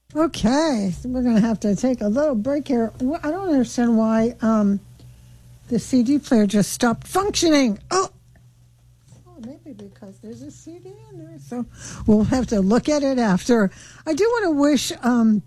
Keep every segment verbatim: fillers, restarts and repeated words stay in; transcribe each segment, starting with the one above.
Okay, so we're going to have to take a little break here. Well, I don't understand why um, the C D player just stopped functioning. Oh, oh, maybe because there's a C D in there. So we'll have to look at it after. I do want to wish um,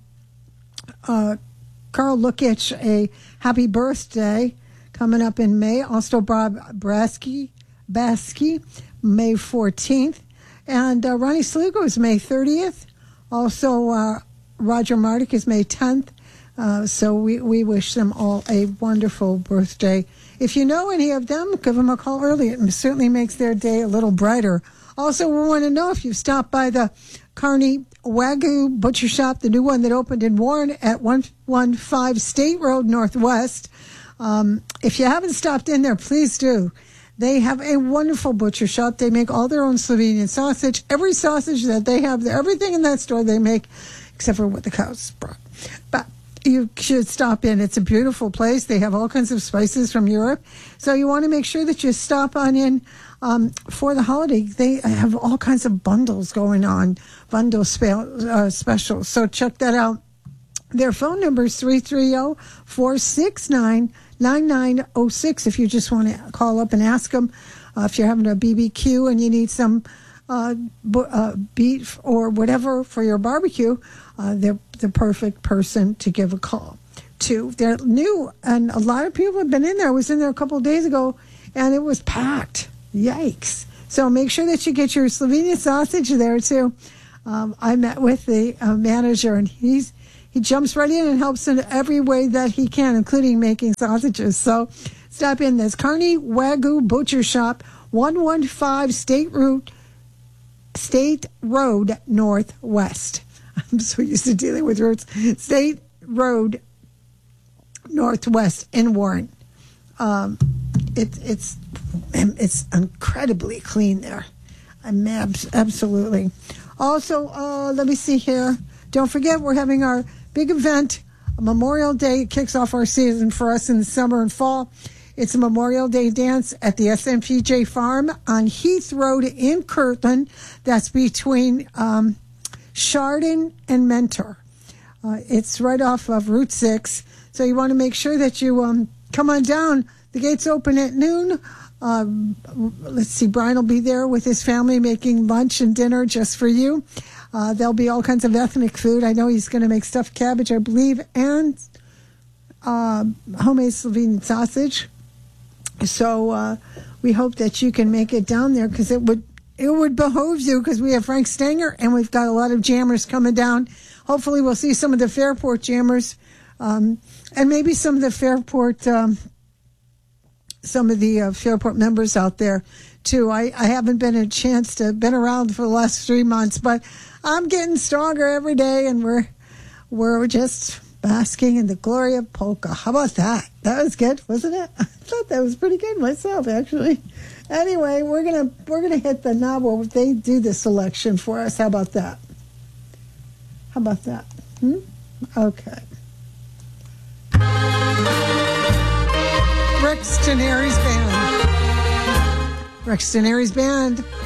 uh, Carl Lukic a happy birthday coming up in May. Also, Bob Brasky, Basky, May fourteenth. And uh, Ronnie Sligo is May thirtieth. Also, uh, Roger Mardick is May tenth. Uh, so we, we wish them all a wonderful birthday. If you know any of them, give them a call early. It certainly makes their day a little brighter. Also, we want to know if you've stopped by the Kearney Wagyu Butcher Shop, the new one that opened in Warren at one fifteen State Road Northwest. Um, if you haven't stopped in there, please do. They have a wonderful butcher shop. They make all their own Slovenian sausage. Every sausage that they have, everything in that store they make, except for what the cows brought. But you should stop in. It's a beautiful place. They have all kinds of spices from Europe. So you want to make sure that you stop on in um, for the holiday. They have all kinds of bundles going on, bundle spe- uh, specials. So check that out. Their phone number is three three zero, four six nine, nine nine zero six if you just want to call up and ask them. Uh, if you're having a B B Q and you need some uh, bu- uh, beef or whatever for your barbecue, uh, they're the perfect person to give a call to. They're new, and a lot of people have been in there. I was in there a couple of days ago, and it was packed. Yikes. So make sure that you get your Slovenian sausage there, too. Um, I met with the uh, manager, and he's He jumps right in and helps in every way that he can, including making sausages. So stop in. That's Kearney Wagyu Butcher Shop, one fifteen State Route, State Road Northwest. I'm so used to dealing with roads. State Road Northwest in Warren. Um, it, it's it's incredibly clean there. I'm abs- absolutely. Also, uh, let me see here. Don't forget, we're having our big event, Memorial Day. It kicks off our season for us in the summer and fall. It's a Memorial Day dance at the S M P J Farm on Heath Road in Kirtland. That's between um, Chardon and Mentor. Uh, it's right off of Route six. So you want to make sure that you um, come on down. The gates open at noon. Um, let's see, Brian will be there with his family making lunch and dinner just for you. Uh, there'll be all kinds of ethnic food. I know he's going to make stuffed cabbage, I believe, and uh, homemade Slovenian sausage. So uh, we hope that you can make it down there, because it would it would behoove you, because we have Frank Stanger and we've got a lot of jammers coming down. Hopefully we'll see some of the Fairport jammers um, and maybe some of the Fairport um, some of the uh, Fairport members out there too. I, I haven't been a chance to been around for the last three months, but I'm getting stronger every day, and we're we're just basking in the glory of polka. How about that? That was good, wasn't it? I thought that was pretty good myself, actually. Anyway, we're gonna we're gonna hit the knob where they do the selection for us. How about that? How about that? Hmm? Okay. Rex Tenary's band. Rex Tenary's band.